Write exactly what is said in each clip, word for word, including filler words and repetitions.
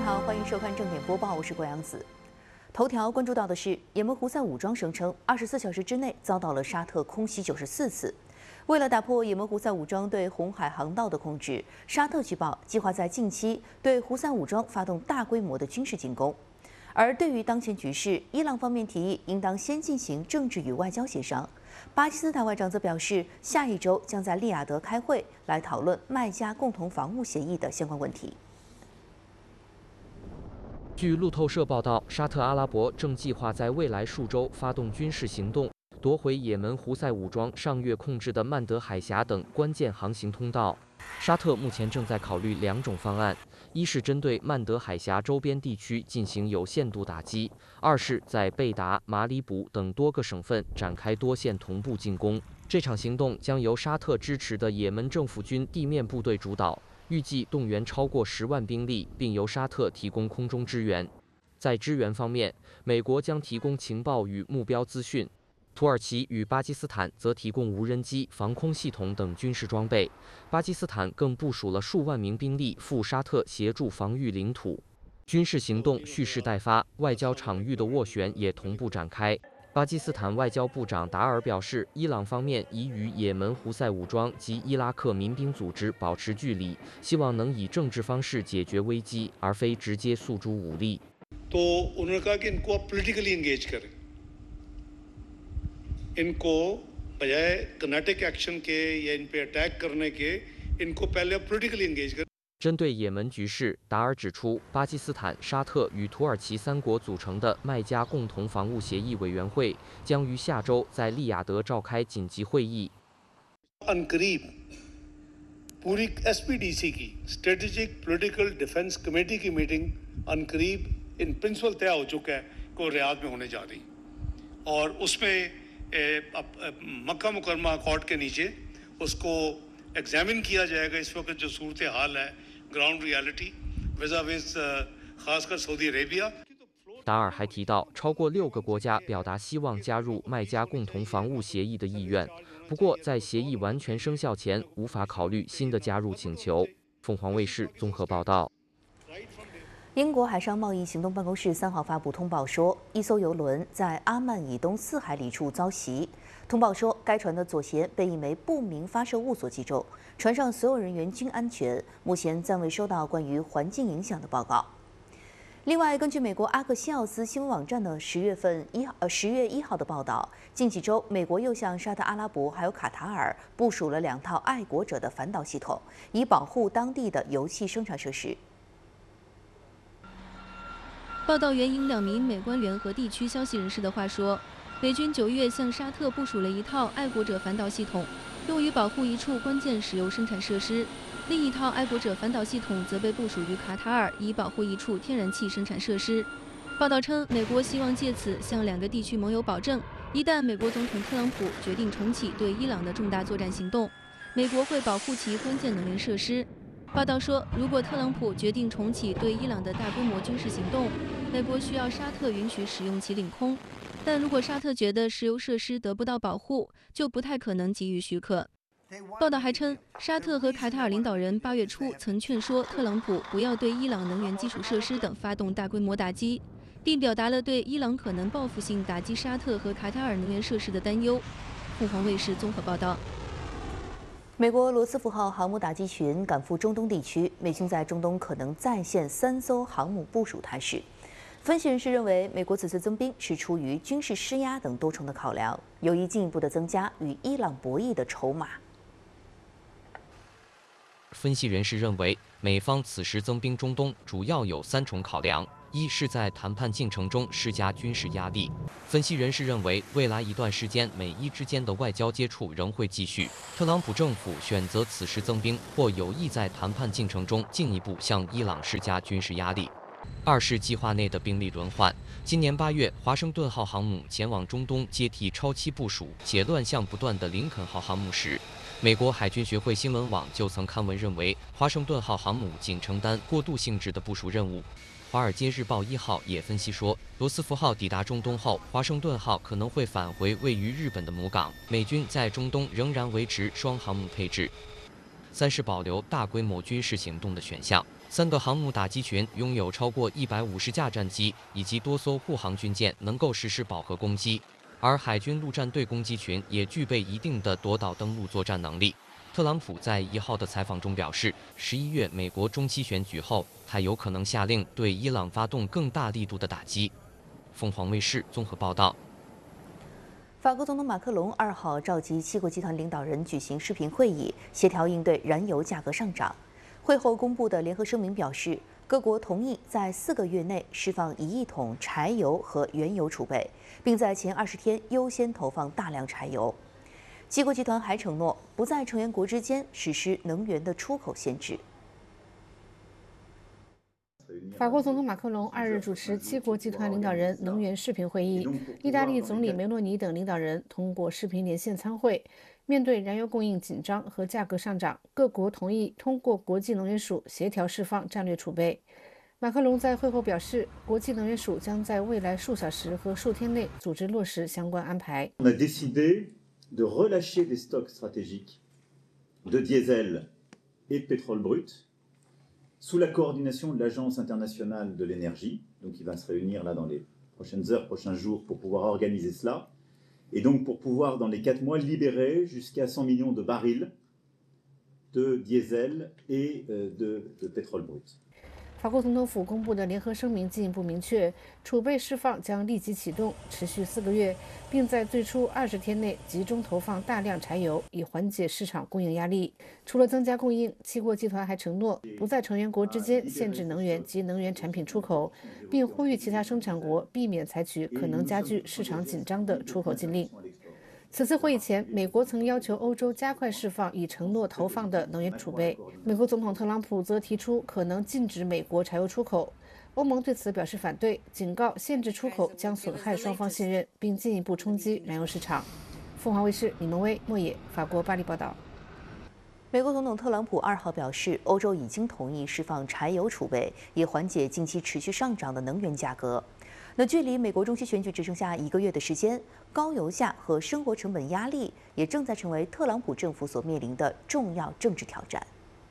好，欢迎收看正点播报，我是郭阳子。头条关注到的是，也门胡塞武装声称，二十四小时之内遭到了沙特空袭九十四次。为了打破也门胡塞武装对红海航道的控制，沙特据报计划在近期对胡塞武装发动大规模的军事进攻。而对于当前局势，伊朗方面提议应当先进行政治与外交协商。巴基斯坦外长则表示，下一周将在利雅得开会来讨论麦加共同防务协议的相关问题。 据路透社报道，沙特阿拉伯正计划在未来数周发动军事行动，夺回也门胡塞武装上月控制的曼德海峡等关键航行通道。沙特目前正在考虑两种方案：一是针对曼德海峡周边地区进行有限度打击；二是在贝达、马里卜等多个省份展开多线同步进攻。这场行动将由沙特支持的也门政府军地面部队主导。 预计动员超过十万兵力，并由沙特提供空中支援。在支援方面，美国将提供情报与目标资讯，土耳其与巴基斯坦则提供无人机、防空系统等军事装备。巴基斯坦更部署了数万名兵力赴沙特协助防御领土。军事行动蓄势待发，外交场域的斡旋也同步展开。 巴基斯坦外交部长达尔表示，伊朗方面已与也门胡塞武装及伊拉克民兵组织保持距离，希望能以政治方式解决危机，而非直接诉诸武力。 तो उन्होंने कहा कि इनको आप पॉलिटिकली एंगेज करें, इनको बजाय किनेटिक एक्शन के या इन पे अटैक करने के, इनको पहले आप पॉलिटिकली एंगेज करें। 针对也门局势，达尔指出，巴基斯坦、沙特与土耳其三国组成的麦加共同防务协议委员会将于下周在利雅得召开紧急会议。 अनकरीब पूरी एस पी डी सी की स्ट्रेटेजिक पॉलिटिकल डिफेंस कमेटी की मीटिंग अनकरीब इन प्रिंसिपल तय हो चुका है को रियाद में होने जा रही और उसमें मक्का मुकरमा अकॉर्ड के नीचे उसको एग्जामिन किया जाएगा इस वक्त जो सूरत हाल है ग्राउंड रियलिटी विज़ाविज़ खासकर Saudi Arabia. 达尔还提到，超过六个国家表达希望加入麦加共同防务协议的意愿，不过在协议完全生效前，无法考虑新的加入请求。凤凰卫视综合报道。 英国海上贸易行动办公室三号发布通报说，一艘邮轮在阿曼以东四海里处遭袭。通报说，该船的左舷被一枚不明发射物所击中，船上所有人员均安全，目前暂未收到关于环境影响的报告。另外，根据美国阿克西奥斯新闻网站的十月份一呃十月一号的报道，近几周美国又向沙特阿拉伯还有卡塔尔部署了两套爱国者的反导系统，以保护当地的油气生产设施。 报道援引两名美官员和地区消息人士的话说，美军九月向沙特部署了一套爱国者反导系统，用于保护一处关键石油生产设施；另一套爱国者反导系统则被部署于卡塔尔，以保护一处天然气生产设施。报道称，美国希望借此向两个地区盟友保证，一旦美国总统特朗普决定重启对伊朗的重大作战行动，美国会保护其关键能源设施。 报道说，如果特朗普决定重启对伊朗的大规模军事行动，美国需要沙特允许使用其领空。但如果沙特觉得石油设施得不到保护，就不太可能给予许可。报道还称，沙特和卡塔尔领导人八月初曾劝说特朗普不要对伊朗能源基础设施等发动大规模打击，并表达了对伊朗可能报复性打击沙特和卡塔尔能源设施的担忧。凤凰卫视综合报道。 美国罗斯福号航母打击群赶赴中东地区，美军在中东可能再现三艘航母部署态势。分析人士认为，美国此次增兵是出于军事施压等多重的考量，有意进一步的增加与伊朗博弈的筹码。 分析人士认为，美方此时增兵中东主要有三重考量。 一是在谈判进程中施加军事压力。分析人士认为，未来一段时间美伊之间的外交接触仍会继续。特朗普政府选择此时增兵，或有意在谈判进程中进一步向伊朗施加军事压力。二是计划内的兵力轮换。今年八月，华盛顿号航母前往中东接替超期部署且乱象不断的林肯号航母时，美国海军学会新闻网就曾刊文认为，华盛顿号航母仅承担过渡性质的部署任务。 《华尔街日报》一号也分析说，罗斯福号抵达中东后，华盛顿号可能会返回位于日本的母港。美军在中东仍然维持双航母配置。三是保留大规模军事行动的选项。 三个航母打击群拥有超过一百五十架战机以及多艘护航军舰，能够实施饱和攻击。而海军陆战队攻击群也具备一定的夺岛登陆作战能力。特朗普在一号的采访中表示，十一月美国中期选举后，他有可能下令对伊朗发动更大力度的打击。凤凰卫视综合报道。 法国总统马克龙二号召集七国集团领导人举行视频会议，协调应对燃油价格上涨。会后公布的联合声明表示，各国同意在四个月内释放一亿桶柴油和原油储备，并在前二十天优先投放大量柴油。七国集团还承诺不在成员国之间实施能源的出口限制。 法国总统马克龙二日主持七国集团领导人能源视频会议，意大利总理梅洛尼等领导人通过视频连线参会。面对燃油供应紧张和价格上涨，各国同意通过国际能源署协调释放战略储备。马克龙在会后表示，国际能源署将在未来数小时和数天内组织落实相关安排。 On a décidé de relâcher des stocks stratégiques de diesel et de pétrole brut sous la coordination de l'Agence internationale de l'énergie, donc il va se réunir là dans les prochaines heures, prochains jours pour pouvoir organiser cela, et donc pour pouvoir dans les quatre mois libérer jusqu'à cent millions de barils de diesel et de, de pétrole brut. 法国总统府公布的联合声明进一步明确，储备释放将立即启动，持续四个月，并在最初二十天内集中投放大量柴油，以缓解市场供应压力。除了增加供应，七国集团还承诺不在成员国之间限制能源及能源产品出口，并呼吁其他生产国避免采取可能加剧市场紧张的出口禁令。此次会议前，美国曾要求欧洲加快释放已承诺投放的能源储备。美国总统特朗普则提出可能禁止美国柴油出口。欧盟对此表示反对，警告限制出口将损害双方信任，并进一步冲击燃油市场。凤凰卫视李梦薇、莫野，法国巴黎报道。 美国总统特朗普二号表示，欧洲已经同意释放柴油储备，以缓解近期持续上涨的能源价格。那距离美国中期选举只剩下一个月的时间，高油价和生活成本压力也正在成为特朗普政府所面临的重要政治挑战。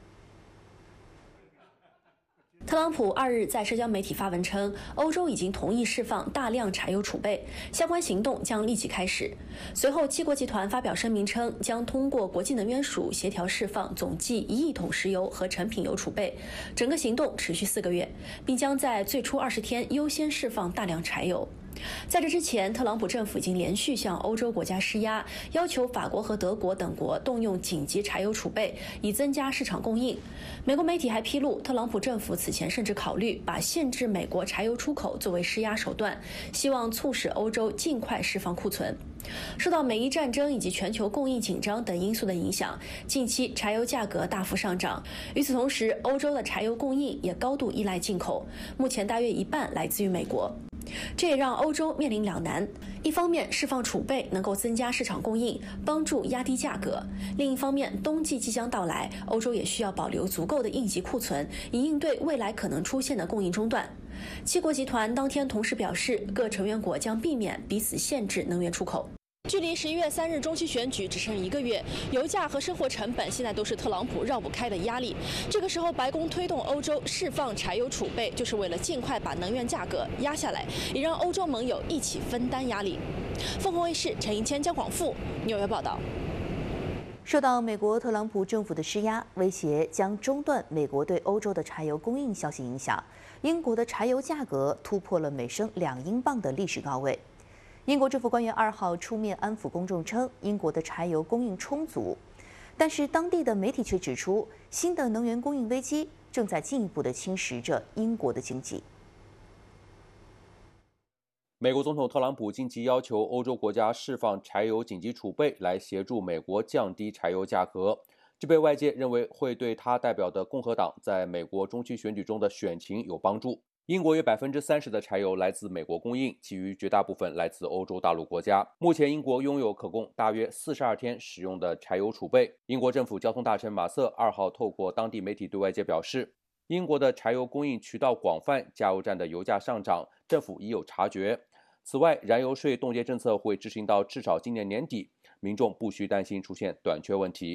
特朗普二日在社交媒体发文称，欧洲已经同意释放大量柴油储备，相关行动将立即开始。随后，七国集团发表声明称，将通过国际能源署协调释放总计一亿桶石油和成品油储备，整个行动持续四个月，并将在最初二十天优先释放大量柴油。在这之前，特朗普政府已经连续向欧洲国家施压，要求法国和德国等国动用紧急柴油储备，以增加市场供应。美国媒体还披露，特朗普政府此前甚至考虑把限制美国柴油出口作为施压手段，希望促使欧洲尽快释放库存。受到美伊战争以及全球供应紧张等因素的影响，近期柴油价格大幅上涨。与此同时，欧洲的柴油供应也高度依赖进口，目前大约一半来自于美国。这也让欧洲面临两难：一方面释放储备能够增加市场供应，帮助压低价格；另一方面，冬季即将到来，欧洲也需要保留足够的应急库存，以应对未来可能出现的供应中断。七国集团当天同时表示，各成员国将避免彼此限制能源出口。距离十一月三日中期选举只剩一个月，油价和生活成本现在都是特朗普绕不开的压力。这个时候，白宫推动欧洲释放柴油储备，就是为了尽快把能源价格压下来，也让欧洲盟友一起分担压力。凤凰卫视陈银谦、江广富纽约报道。 受到美国特朗普政府的施压，威胁将中断美国对欧洲的柴油供应消息影响，英国的柴油价格突破了每升两英镑的历史高位。英国政府官员二号出面安抚公众称，英国的柴油供应充足，但是当地的媒体却指出，新的能源供应危机正在进一步的侵蚀着英国的经济。 美国总统特朗普近期要求欧洲国家释放柴油紧急储备，来协助美国降低柴油价格，这被外界认为会对他代表的共和党在美国中期选举中的选情有帮助。英国约百分之三十的柴油来自美国供应，其余绝大部分来自欧洲大陆国家。目前，英国拥有可供大约四十二天使用的柴油储备。英国政府交通大臣马瑟二号透过当地媒体对外界表示，英国的柴油供应渠道广泛，加油站的油价上涨，政府已有察觉。此外，燃油税冻结政策会执行到至少今年年底，民众不需担心出现短缺问题。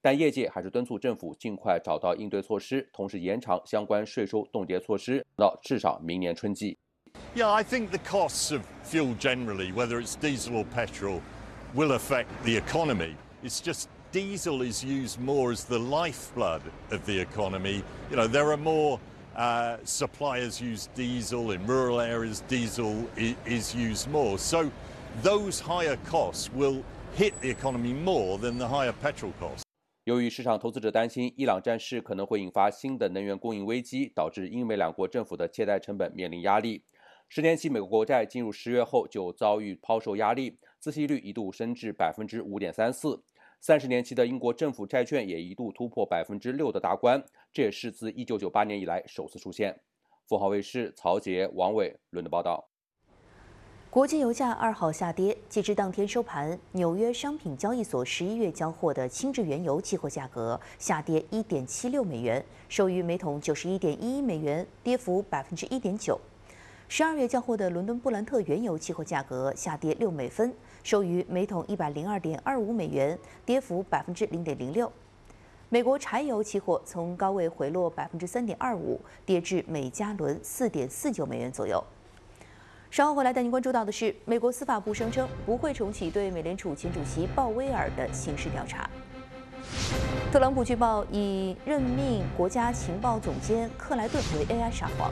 但业界还是敦促政府尽快找到应对措施，同时延长相关税收冻结措施到至少明年春季。 Yeah, I think the costs of fuel generally, whether it's diesel or petrol, will affect the economy. It's just diesel is used more as the lifeblood of the economy. You know, there are more uh, suppliers use diesel in rural areas. Diesel is, is used more, so those higher costs will hit the economy more than the higher petrol costs. 由于市场投资者担心伊朗战事可能会引发新的能源供应危机，导致英美两国政府的借贷成本面临压力。十年期美国国债进入十月后就遭遇抛售压力，孳息率一度升至百分之五点三四。三十年期的英国政府债券也一度突破百分之六的大关，这也是自一九九八年以来首次出现。凤凰卫视曹杰、王伟伦的报道。 国际油价二号下跌，截至当天收盘，纽约商品交易所十一月交货的轻质原油期货价格下跌一点七六美元，收于每桶九十一点一一美元，跌幅百分之一点九。十二月交货的伦敦布兰特原油期货价格下跌六美分，收于每桶一百零二点二五美元，跌幅百分之零点零六。美国柴油期货从高位回落百分之三点二五，跌至每加仑四点四九美元左右。稍后回来带您关注到的是，美国司法部声称不会重启对美联储前主席鲍威尔的刑事调查。特朗普据报已任命国家情报总监克莱顿为 A I 沙皇。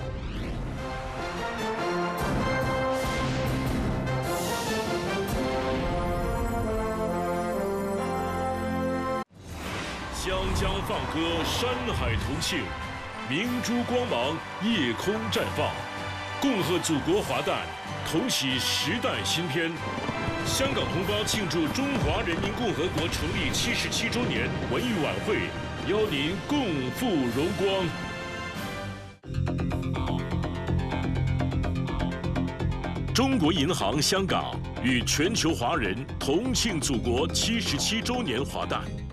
湘江放歌，山海同庆，明珠光芒，夜空绽放。共贺祖国华诞，同喜时代新篇。香港同胞庆祝中华人民共和国成立七十七周年文艺晚会，邀您共赴荣光。中国银行香港与全球华人同庆祖国七十七周年华诞。